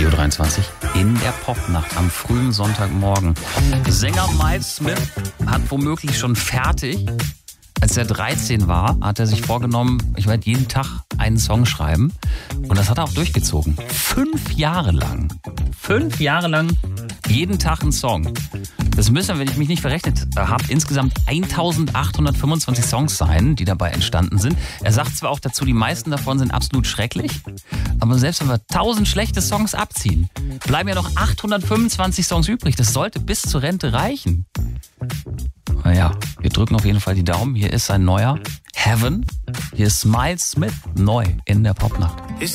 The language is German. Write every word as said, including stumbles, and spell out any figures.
vier Uhr dreiundzwanzig in der Popnacht am frühen Sonntagmorgen. Sänger Miles Smith hat womöglich schon fertig. Als er dreizehn war, hat er sich vorgenommen, ich werde jeden Tag einen Song schreiben. Und das hat er auch durchgezogen. Fünf Jahre lang. Fünf Jahre lang jeden Tag einen Song. Das müssen, wenn ich mich nicht verrechnet habe, insgesamt eintausendachthundertfünfundzwanzig Songs sein, die dabei entstanden sind. Er sagt zwar auch dazu, die meisten davon sind absolut schrecklich, aber selbst wenn wir tausend schlechte Songs abziehen, bleiben ja noch achthundertfünfundzwanzig Songs übrig. Das sollte bis zur Rente reichen. Naja, wir drücken auf jeden Fall die Daumen. Hier ist sein neuer Heaven. Hier ist Miles Smith neu in der Popnacht.